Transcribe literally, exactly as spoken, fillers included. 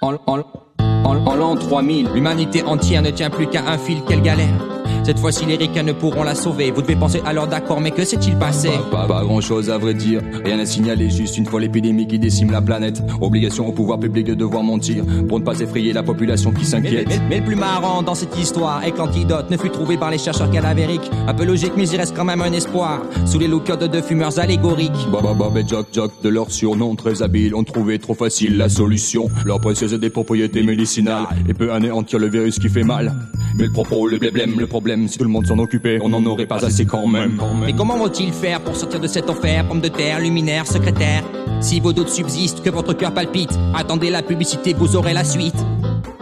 En, en, en, en l'an trois mille, l'humanité entière ne tient plus qu'à un fil, quelle galère. Cette fois-ci les ricains ne pourront la sauver. Vous devez penser alors d'accord, mais que s'est-il passé? Pas, pas, pas grand chose à vrai dire, rien à signaler, juste une folle épidémie qui décime la planète. Obligation au pouvoir public de devoir mentir pour ne pas effrayer la population qui s'inquiète. Mais, mais, mais le plus marrant dans cette histoire est que l'antidote ne fut trouvé par les chercheurs cadavériques. Un peu logique, mais il reste quand même un espoir sous les lookers de deux fumeurs allégoriques. Baba Bob et Jock Jock, de leur surnom très habile, ont trouvé trop facile la solution. Leur précieuse des propriétés médicinales et peut anéantir le virus qui fait mal. Mais le propos, le blême, le problème, si tout le monde s'en occupait, on n'en aurait pas assez quand même. Mais comment vont-ils faire pour sortir de cet enfer? Pomme de terre, luminaire, secrétaire. Si vos doutes subsistent, que votre cœur palpite, attendez la publicité, vous aurez la suite.